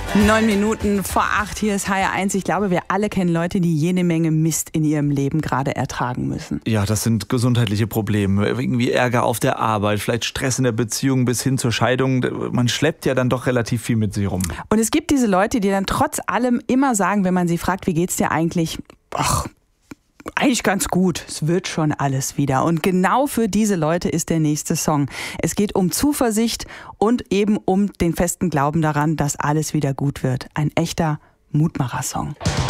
7:09 hier ist HR1. Ich glaube, wir alle kennen Leute, die jede Menge Mist in ihrem Leben gerade ertragen müssen. Ja, das sind gesundheitliche Probleme. Irgendwie Ärger auf der Arbeit, vielleicht Stress in der Beziehung bis hin zur Scheidung. Man schleppt ja dann doch relativ viel mit sich rum. Und es gibt diese Leute, die dann trotz allem immer sagen, wenn man sie fragt, wie geht's dir eigentlich? Ach, eigentlich ganz gut, es wird schon alles wieder. Und genau für diese Leute ist der nächste Song. Es geht um Zuversicht und eben um den festen Glauben daran, dass alles wieder gut wird. Ein echter Mutmacher-Song.